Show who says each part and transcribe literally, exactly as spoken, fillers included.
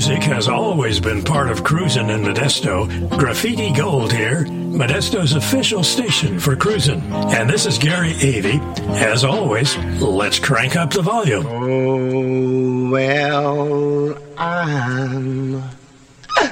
Speaker 1: music has always been part of cruisin' in Modesto. Graffiti Gold here, Modesto's official station for cruisin'. And this is Gary Avey. As always, let's crank up the volume.
Speaker 2: Oh, well,